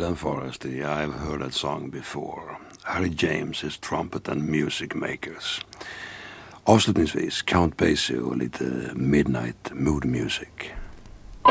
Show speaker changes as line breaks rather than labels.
Alan Forrester, I've heard that song before. Harry James, his trumpet and music makers. Avslutningsvis Count Basie och lite Midnight Mood Music.